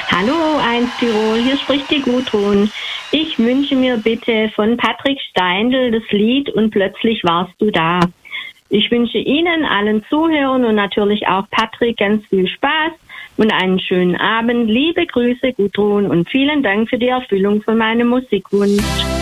Hallo, 1 Tirol, hier spricht die Gudrun. Ich wünsche mir bitte von Patrick Steindl das Lied Und plötzlich warst du da. Ich wünsche Ihnen, allen Zuhörern und natürlich auch Patrick ganz viel Spaß und einen schönen Abend. Liebe Grüße, Gudrun, und vielen Dank für die Erfüllung von meinem Musikwunsch.